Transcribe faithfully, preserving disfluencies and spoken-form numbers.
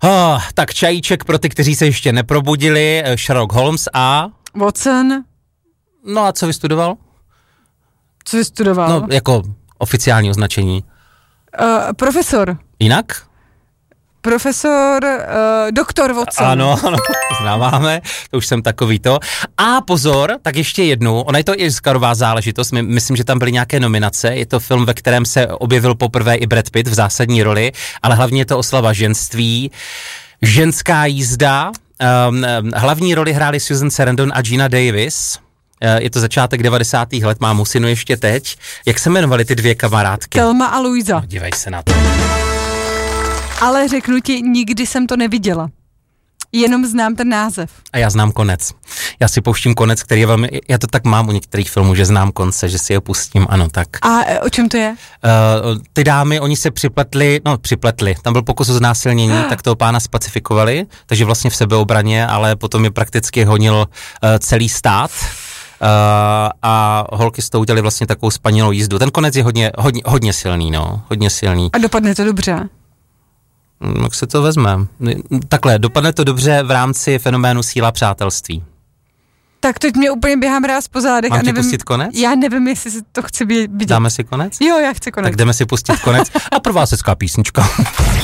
Oh, tak čajíček pro ty, kteří se ještě neprobudili, Sherlock Holmes a... Watson. No a co vystudoval? Co vystudoval? No, jako oficiální označení. Uh, profesor. Jinak? Profesor, uh, doktor Watson. Ano, ano, znáváme, to už jsem takový to. A pozor, tak ještě jednou, ona je to i Oscarová záležitost, My, myslím, že tam byly nějaké nominace, je to film, ve kterém se objevil poprvé i Brad Pitt v zásadní roli, ale hlavně je to oslava ženství, ženská jízda, um, hlavní roli hráli Susan Sarandon a Gina Davis. Je to začátek devadesátých let, mám husinu ještě teď. Jak se jmenovaly ty dvě kamarádky? Thelma a Louisa. No, dívej se na to. Ale řeknu ti, nikdy jsem to neviděla. Jenom znám ten název. A já znám konec. Já si pouštím konec, který je velmi... Já to tak mám u některých filmů, že znám konce, že si je pustím, ano, tak. A o čem to je? Uh, ty dámy, oni se připletli, no připletli, tam byl pokus o znásilnění, ah. tak toho pána spacifikovali, takže vlastně v sebeobraně, ale potom je prakticky honil uh, celý stát. Uh, a holky s tou udělali vlastně takovou spanilou jízdu. Ten konec je hodně, hodně, hodně silný, no, hodně silný. A dopadne to dobře? Jak se to vezme? Takhle, dopadne to dobře v rámci fenoménu síla přátelství. Tak teď mě úplně běhá mráz po zádech. Mám a nevím, ti pustit konec? Já nevím, jestli to chci vidět. Dáme si konec? Jo, já chci konec. Tak jdeme si pustit konec. A pro vás hezká písnička.